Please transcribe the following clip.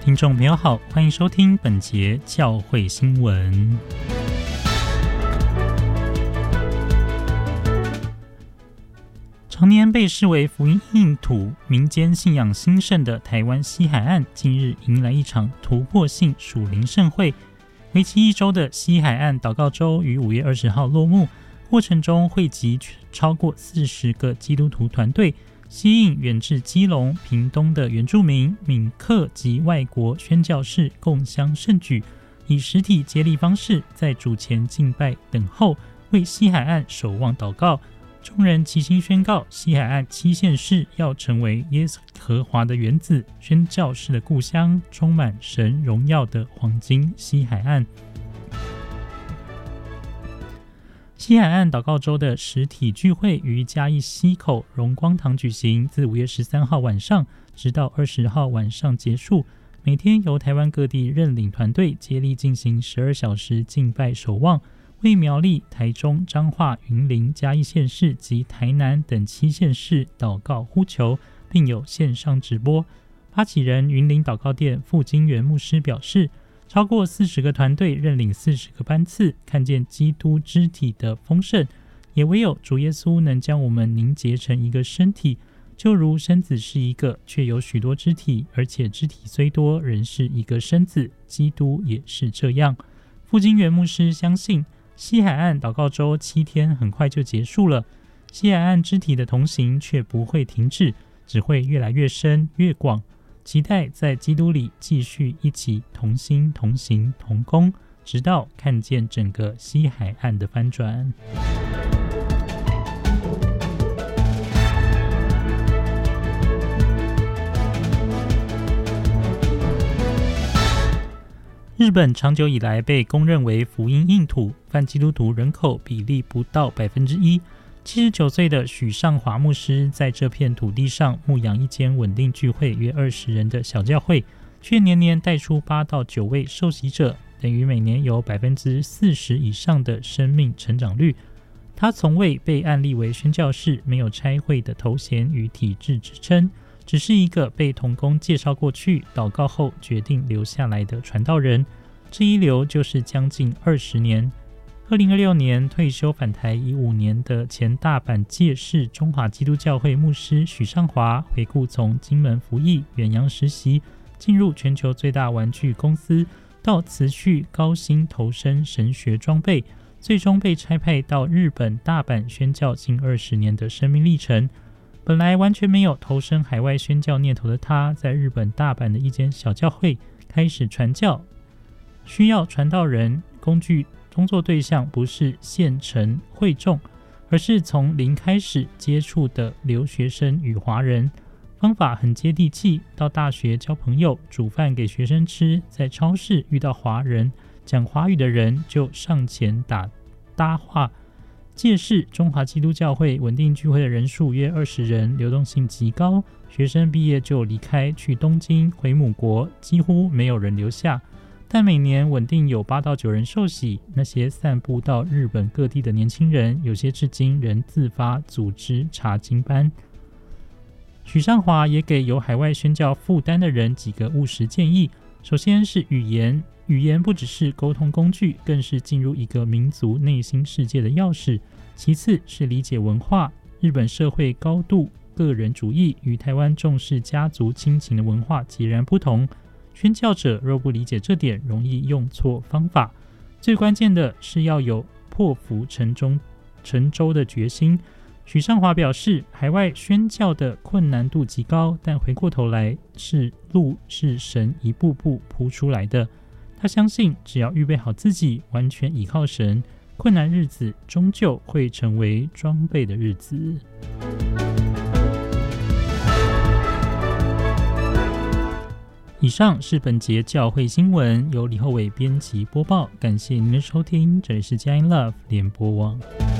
听众朋友好，欢迎收听本节教会新闻。常年被视为福音硬土、民间信仰兴盛的台湾西海岸，近日迎来一场突破性属灵盛会。为期1周的西海岸祷告周于5月20号落幕，过程中汇集超过40个基督徒团队，吸引远至基隆、屏东的原住民、闽客及外国宣教士共襄盛举，以实体接力方式在主前敬拜等候，为西海岸守望祷告。众人齐心宣告，西海岸7县市要成为耶和华的园子，宣教士的故乡，充满神荣耀的黄金西海岸。西海岸祷告周的实体聚会于嘉义溪口荣光堂举行，自5月13号晚上直到20号晚上结束。每天由台湾各地认领团队接力进行12小时敬拜守望，为苗栗、台中、彰化、云林、嘉义县市及台南等7县市祷告呼求，并有线上直播。发起人云林祷告殿傅金元牧师表示，超过40个团队认领40个班次，看见基督肢体的丰盛，也唯有主耶稣能将我们凝结成一个身体，就如身子是一个，却有许多肢体，而且肢体虽多，仍是一个身子，基督也是这样。傅金元牧师相信，西海岸祷告周7天很快就结束了，西海岸肢体的同行却不会停止，只会越来越深越广，期待在基督里继续一起同心同行同工，直到看见整个西海岸的翻转。日本长久以来被公认为福音硬土，泛基督徒人口比例不到 1%。79岁的许尚华牧师在这片土地上牧养一间稳定聚会约20人的小教会，却年年带出8到9位受洗者，等于每年有 40% 以上的生命成长率。他从未被案例为宣教士，没有差会的头衔与体制支撑，只是一个被同工介绍过去，祷告后决定留下来的传道人。这一留就是将近20年。2026年退休返台已5年的前大阪介市中华基督教会牧师许尚华，回顾从金门服役、远洋实习，进入全球最大玩具公司，到辞去高薪投身神学装备，最终被差派到日本大阪宣教近20年的生命历程。本来完全没有投身海外宣教念头的他，在日本大阪的一间小教会开始传教，需要传道人，工作对象不是县城会众，而是从零开始接触的留学生与华人。方法很接地气，到大学交朋友，煮饭给学生吃，在超市遇到华人讲华语的人就上前搭话。介市中华基督教会稳定聚会的人数约20人，流动性极高，学生毕业就离开去东京回母国，几乎没有人留下。但每年稳定有8到9人受洗，那些散布到日本各地的年轻人，有些至今仍自发组织查经班。许尚华也给有海外宣教负担的人几个务实建议。首先是语言，语言不只是沟通工具，更是进入一个民族内心世界的钥匙。其次是理解文化，日本社会高度个人主义，与台湾重视家族亲情的文化截然不同。宣教者若不理解这点，容易用错方法。最关键的是要有破釜沉舟的决心。许尚华表示，海外宣教的困难度极高，但回过头来，路是神一步步铺出来的。他相信，只要预备好自己，完全倚靠神，困难日子终究会成为装备的日子。以上是本节教会新闻，由李厚伟编辑播报，感谢您的收听，这里是佳音 Love 联播网。